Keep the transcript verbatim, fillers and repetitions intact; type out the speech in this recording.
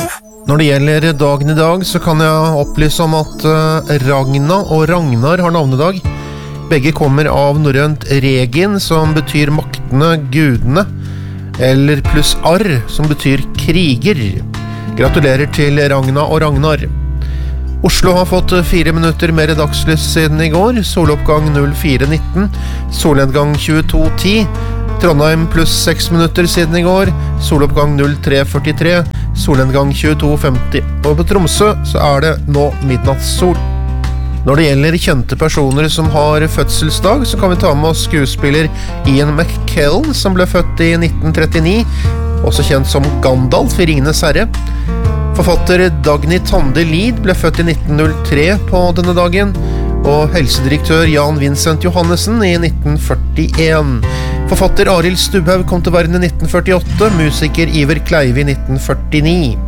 Når det gjelder dagen i dag, så kan jeg opplyse om at Ragna og Ragnar har navnedag. Begge kommer av norrønt regin, som betyr maktene, gudene, eller pluss arr, som betyr kriger. Gratulerer til Ragna og Ragnar. Oslo har fått fire minutter mer dagslys siden i går. Soloppgang null fire nitten, solnedgang tjueto ti. Trondheim pluss seks minutter siden i går. Soloppgang null tre førtitre, solnedgang tjueto femti. Og på Tromsø så er det nå midnattssol. Når det gjelder kjente personer som har fødselsdag, så kan vi ta med oss skuespiller Ian McKellen, som ble født i nitten trettini, også kjent som Gandalf i Ringenes herre. Forfatter Dagny Tande Lid ble født i nitten null tre på denne dagen, og helsedirektør Jan Vincent Johannessen i nitten førtien. Forfatter Arild Stubhaug kom til verden i nitten førtiåtte, musiker Iver Kleive i nitten førtini.